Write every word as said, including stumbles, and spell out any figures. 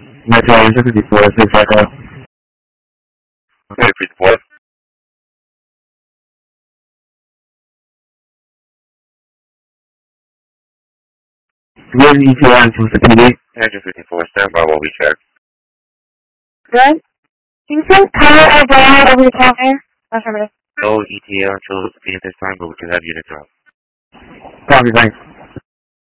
Metro Engine fifty-four, six Echo. Okay, fifty-four. Good E T A to P D. Engine fifty-four, stand by while we check. Good. Do you think power or down over the counter? Affirmative. No E T A until P at this time, but we can have units out. Copy, thanks.